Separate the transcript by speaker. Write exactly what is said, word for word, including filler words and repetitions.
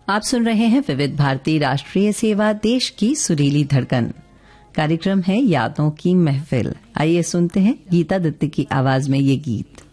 Speaker 1: आप सुन रहे हैं विविध भारती राष्ट्रीय सेवा, देश की सुरीली धड़कन। कार्यक्रम है यादों की महफिल। आइए सुनते हैं गीता दत्त की आवाज में ये गीत।